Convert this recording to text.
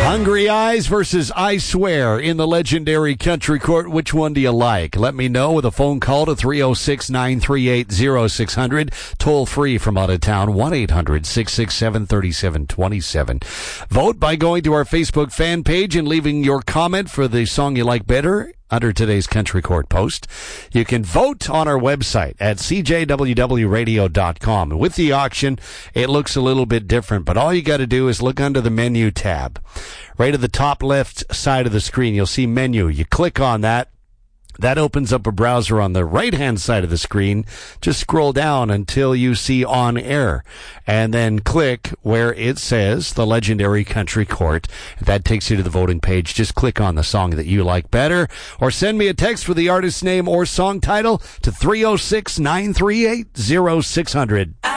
Hungry Eyes versus I Swear in the legendary Country Court. Which one do you like? Let me know with a phone call to 306-938-0600. Toll free from out of town, 1-800-667-3727. Vote by going to our Facebook fan page and leaving your comment for the song you like better under today's Country Court post. You can vote on our website at cjwwradio.com. With the auction, it looks a little bit different, but all you got to do is look under the menu tab. Right at the top left side of the screen, you'll see menu. You click on that. That opens up a browser on the right-hand side of the screen. Just scroll down until you see On Air, and then click where it says the legendary Country Court. That takes you to the voting page. Just click on the song that you like better, or send me a text with the artist's name or song title to 306-938-0600.